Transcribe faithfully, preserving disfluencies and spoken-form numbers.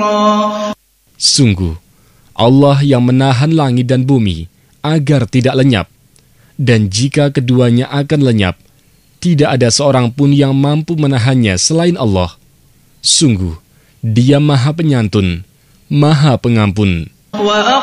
Sungguh, Allah yang menahan langit dan bumi agar tidak lenyap. Dan jika keduanya akan lenyap, tidak ada seorang pun yang mampu menahannya selain Allah. Sungguh, Dia Maha Penyantun, Maha Pengampun.